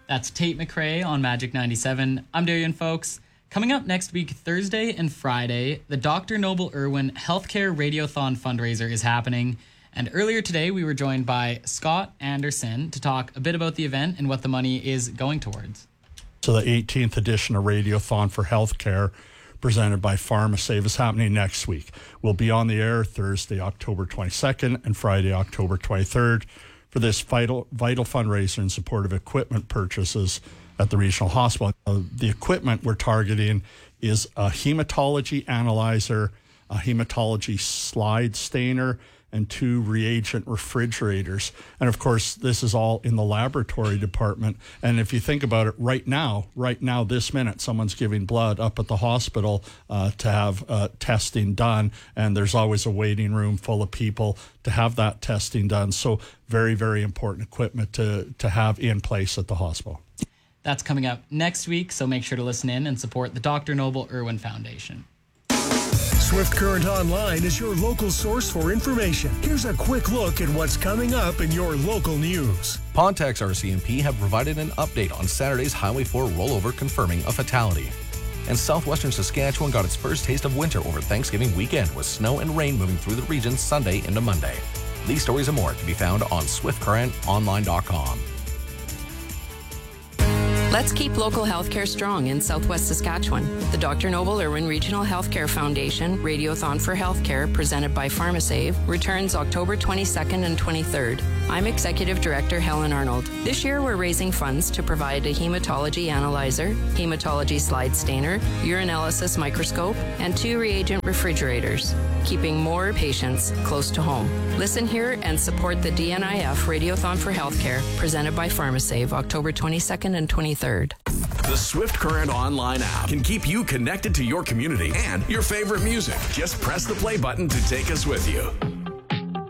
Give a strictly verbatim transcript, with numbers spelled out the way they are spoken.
That's Tate McRae on Magic ninety-seven. I'm Darian, folks. Coming up next week, Thursday and Friday, the Doctor Noble Irwin Healthcare Radiothon fundraiser is happening. And earlier today, we were joined by Scott Anderson to talk a bit about the event and what the money is going towards. So the eighteenth edition of Radiothon for Healthcare, presented by PharmaSave, is happening next week. We'll be on the air Thursday, October twenty-second and Friday, October twenty-third for this vital, vital fundraiser in support of equipment purchases at the regional hospital. Uh, the equipment we're targeting is a hematology analyzer, a hematology slide stainer, and two reagent refrigerators. And of course, this is all in the laboratory department. And if you think about it, right now, right now, this minute, someone's giving blood up at the hospital uh, to have uh, testing done. And there's always a waiting room full of people to have that testing done. So very, very important equipment to, to have in place at the hospital. That's coming up next week, so make sure to listen in and support the Doctor Noble Irwin Foundation. Swift Current Online is your local source for information. Here's a quick look at what's coming up in your local news. Pontax R C M P have provided an update on Saturday's Highway four rollover confirming a fatality. And southwestern Saskatchewan got its first taste of winter over Thanksgiving weekend with snow and rain moving through the region Sunday into Monday. These stories and more can be found on swift current online dot com. Let's keep local healthcare strong in Southwest Saskatchewan. The Doctor Noble Irwin Regional Healthcare Foundation Radiothon for Healthcare, presented by PharmaSave, returns October twenty-second and twenty-third. I'm Executive Director Helen Arnold. This year we're raising funds to provide a hematology analyzer, hematology slide stainer, urinalysis microscope, and two reagent refrigerators, keeping more patients close to home. Listen here and support the D N I F Radiothon for Healthcare, presented by PharmaSave, October twenty-second and twenty-third. The Swift Current Online app can keep you connected to your community and your favorite music. Just press the play button to take us with you.